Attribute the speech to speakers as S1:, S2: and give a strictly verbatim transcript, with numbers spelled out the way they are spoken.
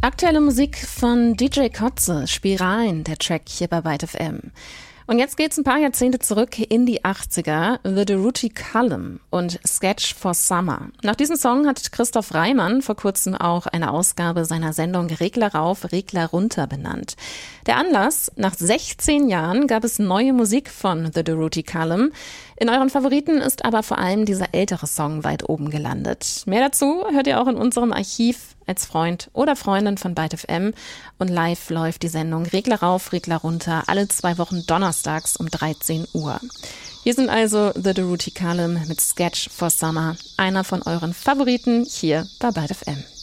S1: Aktuelle Musik von D J Kotze, Spiralen, der Track hier bei Byte F M. Und jetzt geht's ein paar Jahrzehnte zurück in die achtziger, The Durutti Column und Sketch for Summer. Nach diesem Song hat Christoph Reimann vor kurzem auch eine Ausgabe seiner Sendung Regler rauf, Regler runter benannt. Der Anlass: nach sechzehn Jahren gab es neue Musik von The Durutti Column. In euren Favoriten ist aber vor allem dieser ältere Song weit oben gelandet. Mehr dazu hört ihr auch in unserem Archiv als Freund oder Freundin von Byte F M. Und live läuft die Sendung Regler rauf, Regler runter alle zwei Wochen donnerstags um dreizehn Uhr. Hier sind also The Durutti Column mit Sketch for Summer, einer von euren Favoriten hier bei Byte F M.